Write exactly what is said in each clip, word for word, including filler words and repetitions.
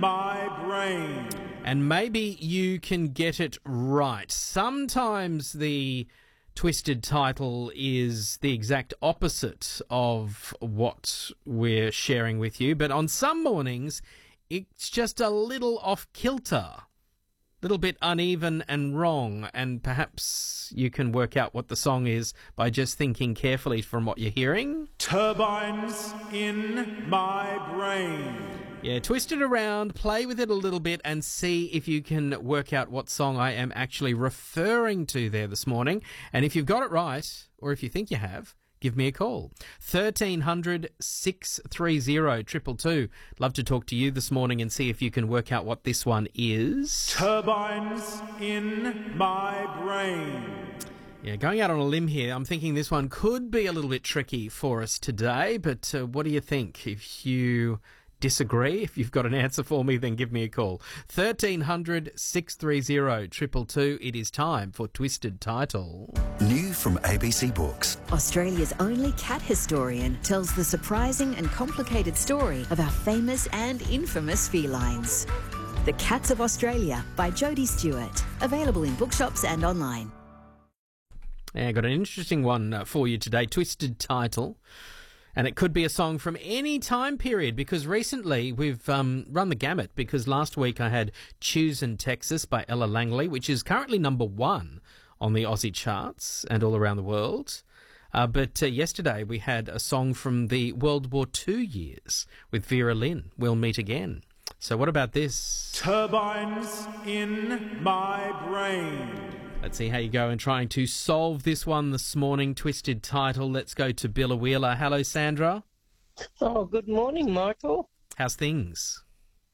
my brain. And maybe you can get it right. Sometimes the twisted title is the exact opposite of what we're sharing with you, but on some mornings it's just a little off kilter, a little bit uneven and wrong, and perhaps you can work out what the song is by just thinking carefully from what you're hearing. Turbines in my brain. Yeah, twist it around, play with it a little bit, and see if you can work out what song I am actually referring to there this morning. And if you've got it right, or if you think you have, give me a call. thirteen hundred, six three zero, two two two. Love to talk to you this morning and see if you can work out what this one is. Turbines in my brain. Yeah, going out on a limb here, I'm thinking this one could be a little bit tricky for us today, but uh, what do you think? If you disagree, if you've got an answer for me, then give me a call. thirteen hundred, six three zero, two two two. It is time for Twisted Title. New from A B C Books. Australia's only cat historian tells the surprising and complicated story of our famous and infamous felines. The Cats of Australia by Jodie Stewart. Available in bookshops and online. Yeah, I got an interesting one uh, for you today. Twisted Title. And it could be a song from any time period, because recently we've um, run the gamut, because last week I had Choosing Texas by Ella Langley, which is currently number one on the Aussie charts and all around the world. Uh, but uh, yesterday we had a song from the World War Two years with Vera Lynn, We'll Meet Again. So what about this? Turbines in my brain. Let's see how you go in trying to solve this one this morning. Twisted Title. Let's go to Billa Wheeler. Hello, Sandra. Oh, good morning, Michael. How's things?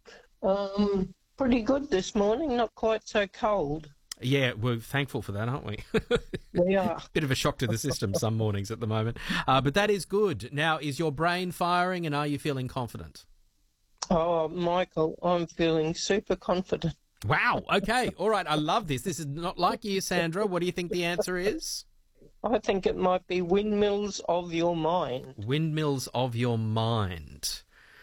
Um, pretty good this morning. Not quite so cold. Yeah, we're thankful for that, aren't we? We are. Bit of a shock to the system some mornings at the moment. Uh, but that is good. Now, is your brain firing and are you feeling confident? Oh, Michael, I'm feeling super confident. Wow. Okay. All right. I love this. This is not like you, Sandra. What do you think the answer is? I think it might be Windmills of Your Mind. Windmills of Your Mind.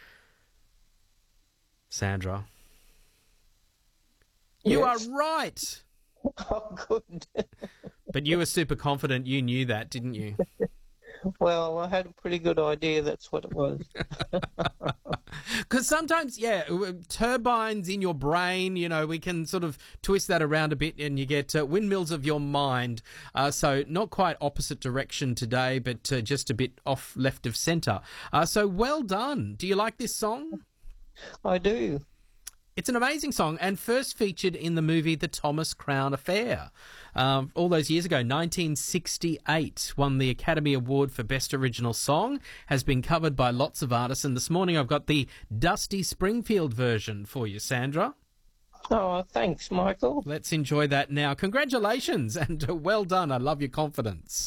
Sandra. You Yes. are right. Oh, good. But you were super confident. You knew that, didn't you? Well, I had a pretty good idea that's what it was. Because sometimes, yeah, turbines in your brain, you know, we can sort of twist that around a bit and you get uh, windmills of your mind. Uh, so not quite opposite direction today, but uh, just a bit off left of centre. Uh, so well done. Do you like this song? I do. It's an amazing song and first featured in the movie The Thomas Crown Affair. Um, all those years ago, nineteen sixty-eight, won the Academy Award for Best Original Song, has been covered by lots of artists, and this morning I've got the Dusty Springfield version for you, Sandra. Oh, thanks, Michael. Let's enjoy that now. Congratulations and well done. I love your confidence.